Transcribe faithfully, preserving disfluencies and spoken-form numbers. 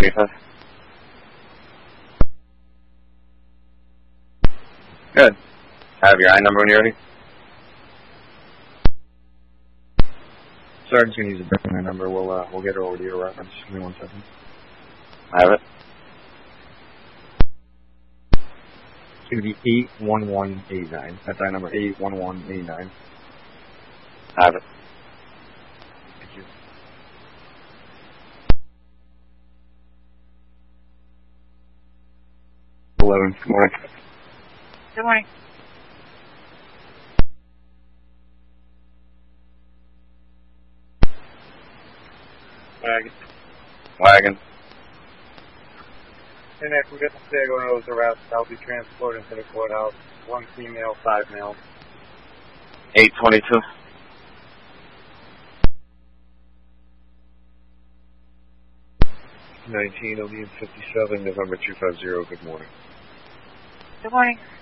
twenty-five. Good. Have your I number when you're ready. Sergeant's gonna use a different number. We'll uh, we'll get her over to your reference. Give me one second. I have it. It's gonna be eight one one eight nine. That's I number eight one one eight nine. I have it. Thank you. Eleven. Good morning. Good morning. Wagon. Wagon. And if we get the Sago Rose arrest, I'll be transported to the courthouse. One female, five male. eight twenty-two. nineteen O'Neill fifty-seven, November two five zero. Good morning. Good morning.